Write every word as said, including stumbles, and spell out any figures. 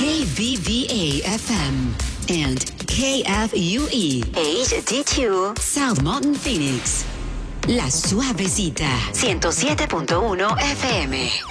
K V V A F M and K F U E H D two South Mountain Phoenix. La Suavecita ciento siete punto uno F M.